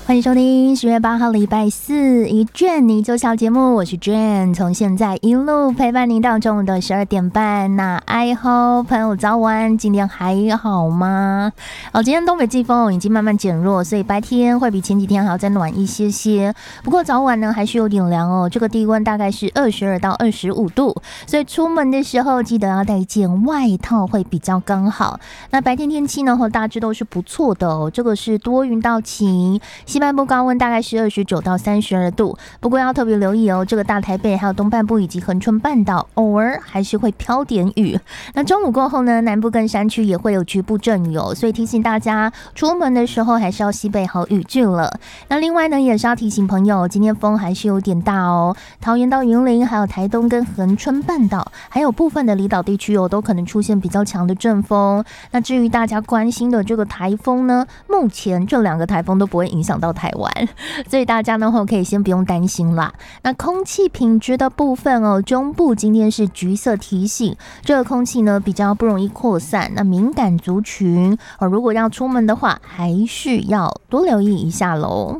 欢迎收听10月8号礼拜四一卷你就笑节目，我是 Jane， 从现在一路陪伴您到中午的12点半。那爱好朋友早晚，今天还好吗？今天东北季风已经慢慢减弱，所以白天会比前几天还要再暖一些些。不过早晚呢还是有点凉哦，这个低温大概是22到25度，所以出门的时候记得要带一件外套会比较刚好。那白天天气呢大致都是不错的哦，这个是多云到晴。西半部高温大概是29到32度，不过要特别留意哦，这个大台北还有东半部以及恒春半岛偶尔还是会飘点雨。那中午过后呢，南部跟山区也会有局部阵雨，所以提醒大家出门的时候还是要携备好雨具了。那另外呢，也是要提醒朋友，今天风还是有点大哦，桃园到云林，还有台东跟恒春半岛，还有部分的离岛地区都可能出现比较强的阵风。那至于大家关心的这个台风呢，目前这2个台风都不会影响到台湾，所以大家呢可以先不用担心啦。那空气品质的部分中部今天是橘色提醒，这个空气呢比较不容易扩散，那敏感族群如果要出门的话，还是要多留意一下咯。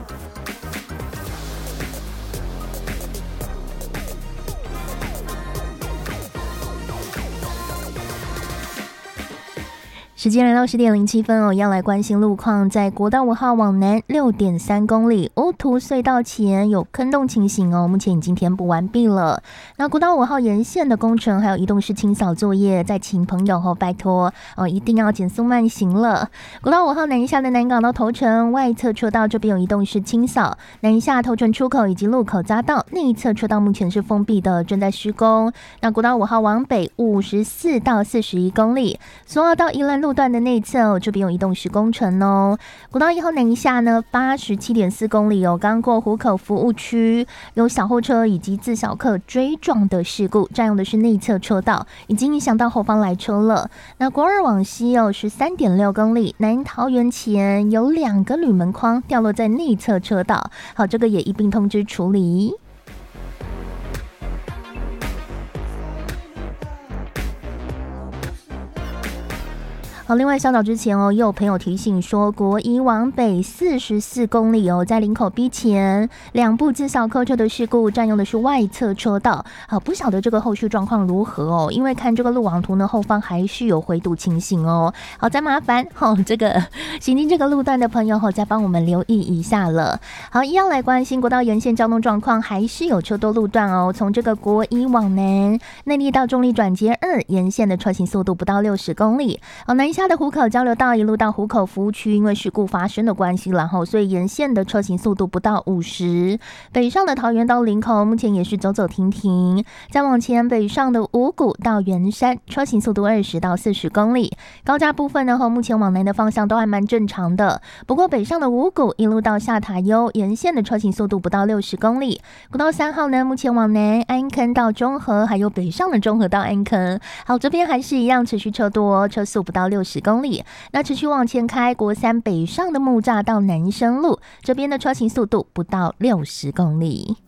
时间来到10点07分要来关心路况。在国道5号往南 6.3 公里乌涂隧道前有坑洞情形目前已经填补完毕了。那国道5号沿线的工程还有移动式清扫作业，再请朋友拜托一定要减速慢行了。国道5号南下的南港到头城外侧车道这边有移动式清扫，南下头城出口以及路口匝道内侧车道目前是封闭的，正在施工。那国道5号往北54到41公里索尔到宜兰路段的内侧这边有移动式工程哦。国道1号南下呢 87.4 公里刚过湖口服务区，有小货车以及自小客追撞的事故，占用的是内侧车道，已经影响到后方来车了。那国2往西13.6 公里南桃园前有2个铝门框掉落在内侧车道，好，这个也一并通知处理。好，另外稍早之前又有朋友提醒说，国1往北44公里在林口 B 前2部自小客车的事故，占用的是外侧车道。好，不晓得这个后续状况如何因为看这个路网图呢，后方还是有回堵情形好，再麻烦这个行经这个路段的朋友再帮我们留意一下了。好，一样来关心国道沿线交通状况，还是有车多路段从这个国1往南内坜到中坜转接2沿线的车行速度不到60公里。好，南下的湖口交流道一路到湖口服务区，因为事故发生的关系，然后所以沿线的车行速度不到50。北上的桃园到林口目前也是走走停停。再往前北上的五股到圆山，车行速度20到40公里。高架部分呢目前往南的方向都还蛮正常的，不过北上的五股一路到下塔悠沿线的车行速度不到60公里。国道3号呢目前往南安坑到中和，还有北上的中和到安坑，好，这边还是一样持续车多，车速不到60公里。那持续往前开，国3北上的木栅到南生路，这边的车行速度不到60公里。